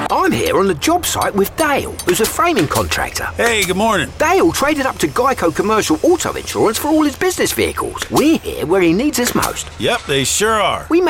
I'm here on the job site with Dale, who's a framing contractor. Hey, good morning. Dale traded up to Geico Commercial Auto Insurance for all his business vehicles. We're here where he needs us most. Yep, they sure are. We